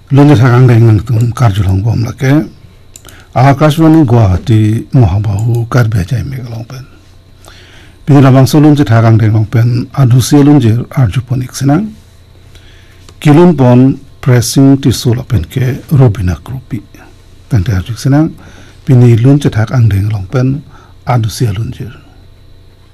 lunje thakang deng nang tum karjulong bom lake akashwani Guwahati mohabahu karbe jai megalong pen bini labang so lunje thakang deng long pen adusia lunje arjuponik senang kilun pon pressing tisul apen ke robina krupi tante arjuk senang bini lunje thakang deng long pen adusia lunje